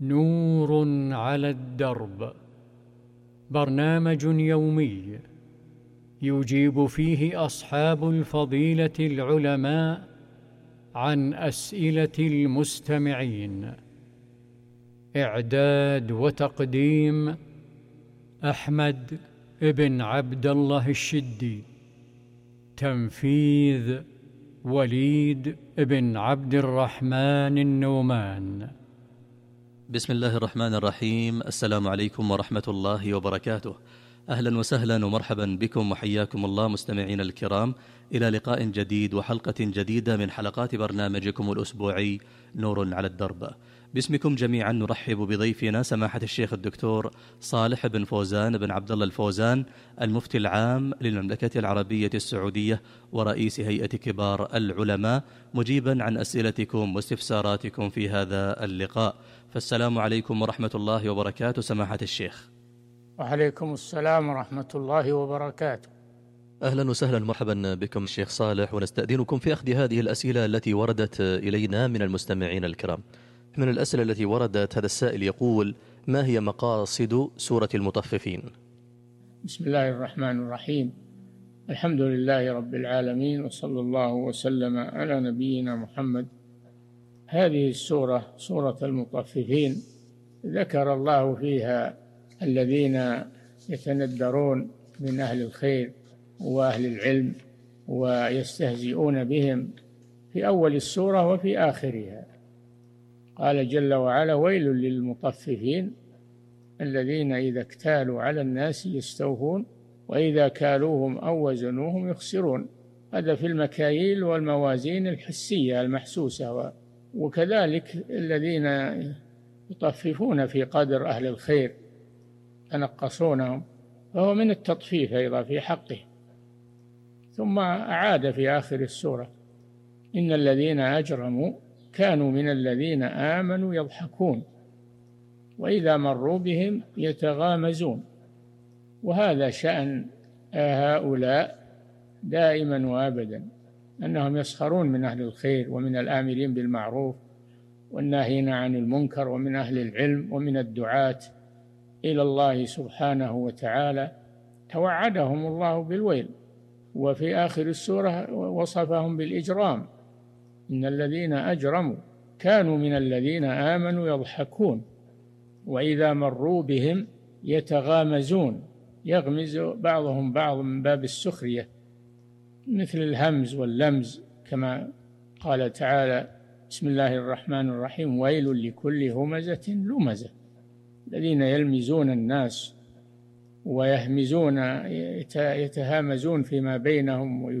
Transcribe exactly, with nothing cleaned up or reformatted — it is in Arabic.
نور على الدرب، برنامج يومي يجيب فيه أصحاب الفضيلة العلماء عن أسئلة المستمعين. إعداد وتقديم أحمد بن عبد الله الشدي. تنفيذ وليد بن عبد الرحمن النومان. بسم الله الرحمن الرحيم. السلام عليكم ورحمة الله وبركاته. أهلا وسهلا ومرحبا بكم وحياكم الله مستمعين الكرام إلى لقاء جديد وحلقة جديدة من حلقات برنامجكم الأسبوعي نور على الدرب. باسمكم جميعا نرحب بضيفنا سماحة الشيخ الدكتور صالح بن فوزان بن عبد الله الفوزان، المفتي العام للمملكة العربية السعودية ورئيس هيئة كبار العلماء، مجيبا عن أسئلتكم واستفساراتكم في هذا اللقاء. فالسلام عليكم ورحمة الله وبركاته سماحة الشيخ. وعليكم السلام ورحمة الله وبركاته. أهلا وسهلا مرحبا بكم الشيخ صالح، ونستأذنكم في أخذ هذه الأسئلة التي وردت إلينا من المستمعين الكرام. من الأسئلة التي وردت هذا السائل يقول: ما هي مقاصد سورة المطففين؟ بسم الله الرحمن الرحيم. الحمد لله رب العالمين، وصلى الله وسلم على نبينا محمد. هذه السورة سورة المطففين ذكر الله فيها الذين يتندرون من أهل الخير وأهل العلم ويستهزئون بهم في أول السورة وفي آخرها. قال جل وعلا: ويل للمطففين الذين إذا اكتالوا على الناس يستوفون وإذا كالوهم أو وزنوهم يخسرون. هذا في المكاييل والموازين الحسية المحسوسة. وكذلك الذين يطففون في قدر أهل الخير ينقصونهم، فهو من التطفيف أيضا في حقه. ثم أعاد في آخر السورة: إن الذين أجرموا كانوا من الذين آمنوا يضحكون وإذا مروا بهم يتغامزون. وهذا شأن هؤلاء دائما وأبدا، أنهم يسخرون من أهل الخير ومن الآمرين بالمعروف والناهين عن المنكر ومن أهل العلم ومن الدعاة إلى الله سبحانه وتعالى. توعدهم الله بالويل، وفي آخر السورة وصفهم بالإجرام: إن الذين أجرموا كانوا من الذين آمنوا يضحكون وإذا مروا بهم يتغامزون. يغمز بعضهم بعض من باب السخرية، مثل الهمز واللمز، كما قال تعالى: بسم الله الرحمن الرحيم: ويل لكل همزة لمزة. الذين يلمزون الناس ويهمزون يتهامزون فيما بينهم